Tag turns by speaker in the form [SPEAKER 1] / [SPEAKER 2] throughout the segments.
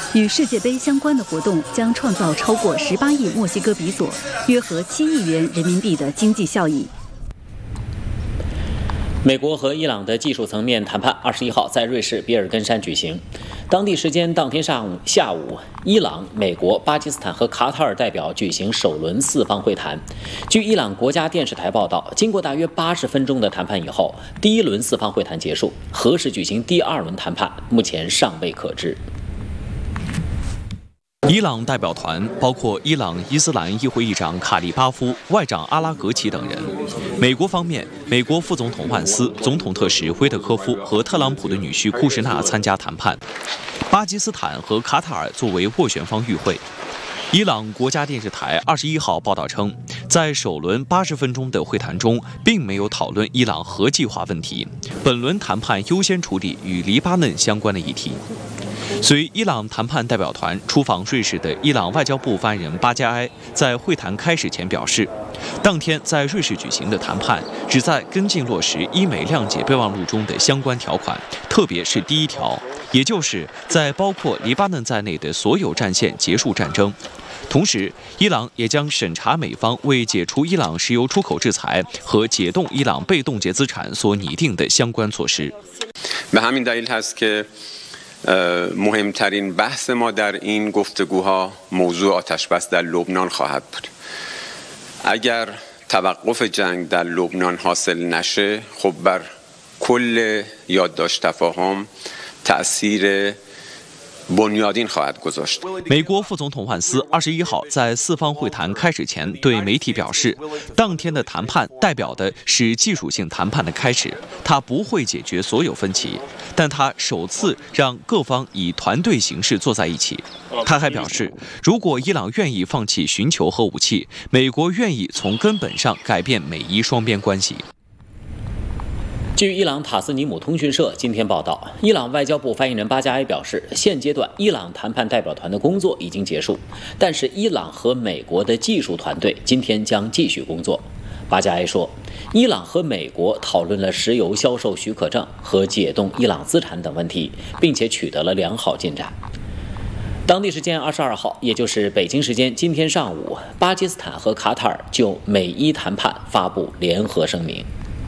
[SPEAKER 1] 与世界杯相关的活动将创造超过18亿墨西哥比索，约合7亿元人民币的经济效益。
[SPEAKER 2] 美国和伊朗的技术层面谈判21号在瑞士比尔根山举行。当地时间当天下午，伊朗、美国、巴基斯坦和卡塔尔代表举行首轮4方会谈。据伊朗国家电视台报道，经过大约80分钟的谈判以后，第1轮4方会谈结束，何时举行第2轮谈判，目前尚未可知。
[SPEAKER 3] 伊朗代表团包括伊朗伊斯兰议会议长卡利巴夫、外长阿拉格齐等人。美国方面，美国副总统万斯、总统特使辉特科夫和特朗普的女婿库什纳参加谈判。巴基斯坦和卡塔尔作为斡旋方与会。伊朗国家电视台21号报道称，在首轮80分钟的会谈中，并没有讨论伊朗核计划问题。本轮谈判优先处理与黎巴嫩相关的议题。随伊朗谈判代表团出访瑞士的伊朗外交部发言人巴加埃在会谈开始前表示，当天在瑞士举行的谈判旨在跟进落实伊美谅解备忘录中的相关条款，特别是第1条，也就是在包括黎巴嫩在内的所有战线结束战争。同时，伊朗也将审查美方为解除伊朗石油出口制裁和解冻伊朗被冻结资产所拟定的相关措施。
[SPEAKER 4] مهمترین بحث ما در این گفتگوها موضوع آتش بس در لبنان خواهد بود. اگر توقف جنگ در لبنان حاصل نشه، خب بر کل یادداشت تفاهم تأثیر بنیادین خواهد گذاشت。
[SPEAKER 3] 美国副总统万斯21号在4方会谈开始前对媒体表示，当天的谈判代表的是技术性谈判的开始，他不会解决所有分歧，但他首次让各方以团队形式坐在一起。他还表示，如果伊朗愿意放弃寻求核武器，美国愿意从根本上改变美伊双边关系。
[SPEAKER 2] 据伊朗塔斯尼姆通讯社今天报道，伊朗外交部发言人巴加埃表示，现阶段伊朗谈判代表团的工作已经结束，但是伊朗和美国的技术团队今天将继续工作。巴加埃说，伊朗和美国讨论了石油销售许可证和解冻伊朗资产等问题，并且取得了良好进展。当地时间22号，也就是北京时间今天上午，巴基斯坦和卡塔尔就美伊谈判发布联合声明。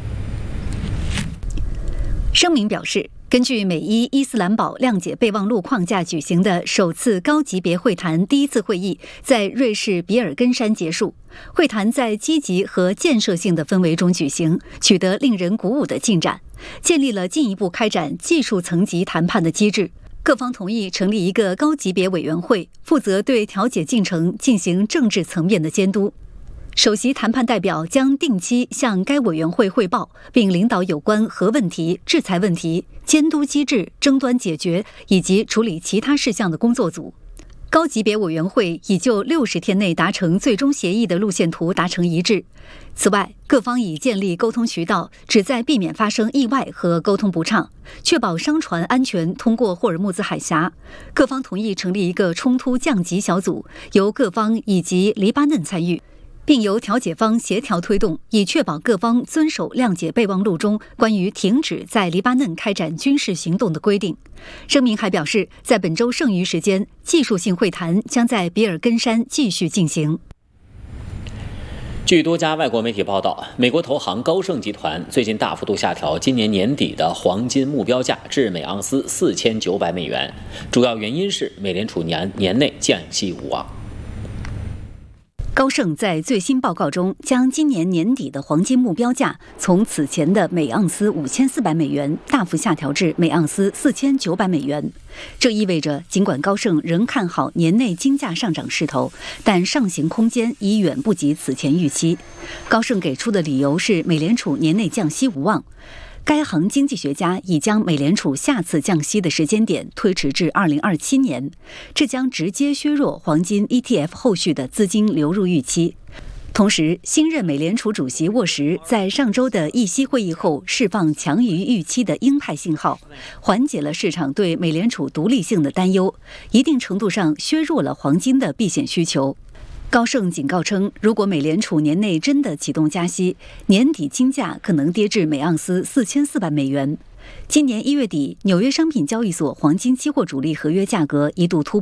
[SPEAKER 1] 声明表示，根据美伊伊斯兰堡谅解备忘录框架举行的首次高级别会谈第1次会议在瑞士比尔根山结束。会谈在积极和建设性的氛围中举行，取得令人鼓舞的进展，建立了进一步开展技术层级谈判的机制。各方同意成立一个高级别委员会，负责对调解进程进行政治层面的监督。首席谈判代表将定期向该委员会汇报，并领导有关核问题、制裁问题、监督机制、争端解决以及处理其他事项的工作组。高级别委员会已就60天内达成最终协议的路线图达成一致。此外，各方已建立沟通渠道，旨在避免发生意外和沟通不畅，确保商船安全通过霍尔木兹海峡。各方同意成立一个冲突降级小组，由各方以及黎巴嫩参与，并由调解方协调推动，以确保各方遵守谅解备忘录中关于停止在黎巴嫩开展军事行动的规定。声明还表示，在本周剩余时间，技术性会谈将在比尔根山继续进行。
[SPEAKER 2] 据多家外国媒体报道，美国投行高盛集团最近大幅度下调今年年底的黄金目标价至每盎司4900美元，主要原因是美联储年内降息无望。
[SPEAKER 1] 高盛在最新报告中将今年年底的黄金目标价从此前的每盎司5400美元大幅下调至每盎司4900美元。这意味着，尽管高盛仍看好年内金价上涨势头，但上行空间已远不及此前预期。高盛给出的理由是美联储年内降息无望。该行经济学家已将美联储下次降息的时间点推迟至2027年，这将直接削弱黄金 ETF 后续的资金流入预期。同时，新任美联储主席沃什在上周的议息会议后释放强于预期的鹰派信号，缓解了市场对美联储独立性的担忧，一定程度上削弱了黄金的避险需求。高盛警告称，如果美联储年内真的启动加息，年底金价可能跌至每盎司4400美元。今年1月底，纽约商品交易所黄金期货主力合约价格一度突